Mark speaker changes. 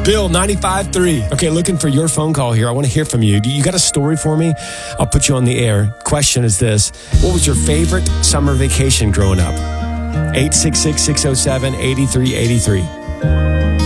Speaker 1: Bill, 95.3. Okay, looking for your phone call here. I want to hear from you. You got a story for me? I'll put you on the air. Question is this. What was your favorite summer vacation growing up? 866-607-8383.